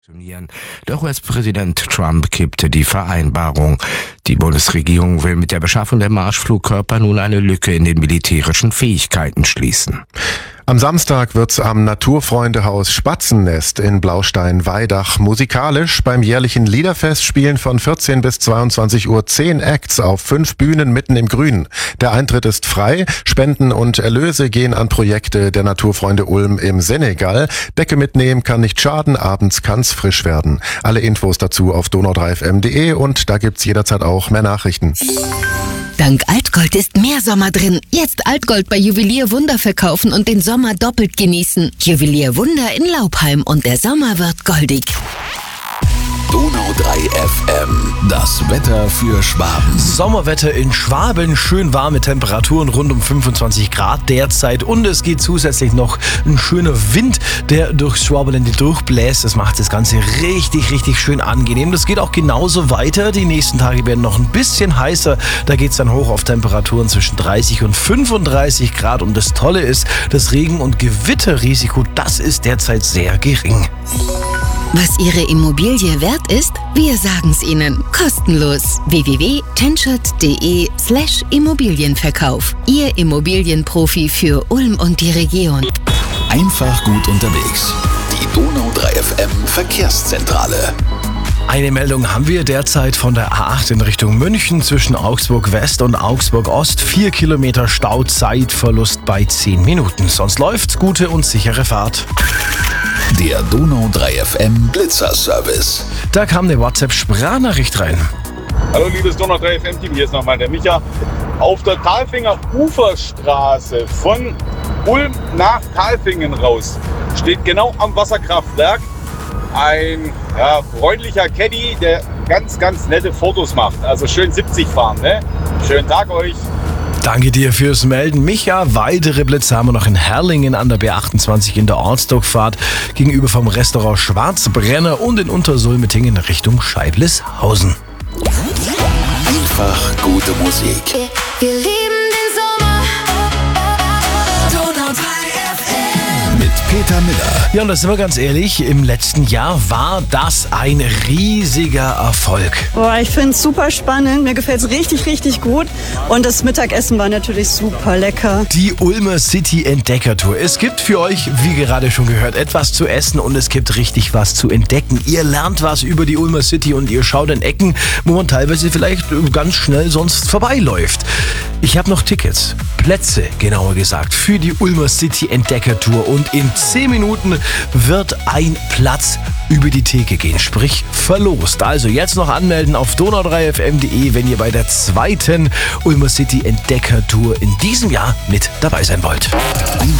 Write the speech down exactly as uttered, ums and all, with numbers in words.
Doch U S-Präsident Trump kippte die Vereinbarung. Die Bundesregierung will mit der Beschaffung der Marschflugkörper nun eine Lücke in den militärischen Fähigkeiten schließen. Am Samstag wird's am Naturfreundehaus Spatzennest in Blaustein-Weidach musikalisch. Beim jährlichen Liederfest spielen von vierzehn bis zweiundzwanzig Uhr zehn Acts auf fünf Bühnen mitten im Grünen. Der Eintritt ist frei. Spenden und Erlöse gehen an Projekte der Naturfreunde Ulm im Senegal. Decke mitnehmen kann nicht schaden, abends kann's frisch werden. Alle Infos dazu auf donau drei f m punkt de und da gibt's jederzeit auch mehr Nachrichten. Dank Altgold ist mehr Sommer drin. Jetzt Altgold bei Juwelier Wunder verkaufen und den Sommer doppelt genießen. Juwelier Wunder in Laubheim und der Sommer wird goldig. Donau drei F M, das Wetter für Schwaben. Sommerwetter in Schwaben, schön warme Temperaturen rund um fünfundzwanzig Grad derzeit und es geht zusätzlich noch ein schöner Wind, der durchs Schwabenländle durchbläst. Das macht das Ganze richtig, richtig schön angenehm. Das geht auch genauso weiter. Die nächsten Tage werden noch ein bisschen heißer. Da geht es dann hoch auf Temperaturen zwischen dreißig und fünfunddreißig Grad und das Tolle ist, das Regen- und Gewitterrisiko, das ist derzeit sehr gering. Was Ihre Immobilie wert ist? Wir sagen's Ihnen. Kostenlos. w w w punkt tenschert punkt de slash Immobilienverkauf. Ihr Immobilienprofi für Ulm und die Region. Einfach gut unterwegs. Die Donau drei F M Verkehrszentrale. Eine Meldung haben wir derzeit von der A acht in Richtung München zwischen Augsburg West und Augsburg Ost. Vier Kilometer Stau, Zeitverlust bei zehn Minuten. Sonst läuft's, gute und sichere Fahrt. Der Donau drei F M Blitzer-Service. Da kam eine WhatsApp-Sprachnachricht rein. Hallo liebes Donau drei F M-Team, hier ist nochmal der Micha. Auf der Talfinger Uferstraße von Ulm nach Talfingen raus steht genau am Wasserkraftwerk ein ja, freundlicher Caddy, der ganz, ganz nette Fotos macht. Also schön siebzig fahren, ne? Schönen Tag euch. Danke dir fürs Melden, Micha. Weitere Blitze haben wir noch in Herrlingen an der B achtundzwanzig in der Ortsdurchfahrt gegenüber vom Restaurant Schwarzbrenner und in Untersulmetingen Richtung Scheiblishausen. Einfach gute Musik. Wir lieben den Sommer. Donau drei F M. Mit Peter Miller. Ja, und da sind wir ganz ehrlich, im letzten Jahr war das ein riesiger Erfolg. Boah, ich finde es super spannend, mir gefällt es richtig, richtig gut und das Mittagessen war natürlich super lecker. Die Ulmer City Entdeckertour. Es gibt für euch, wie gerade schon gehört, etwas zu essen und es gibt richtig was zu entdecken. Ihr lernt was über die Ulmer City und ihr schaut in Ecken, wo man teilweise vielleicht ganz schnell sonst vorbeiläuft. Ich habe noch Tickets, Plätze genauer gesagt, für die Ulmer City Entdeckertour und in zehn Minuten wird ein Platz über die Theke gehen, sprich verlost. Also jetzt noch anmelden auf donau drei f m punkt de, wenn ihr bei der zweiten Ulmer City Entdeckertour in diesem Jahr mit dabei sein wollt.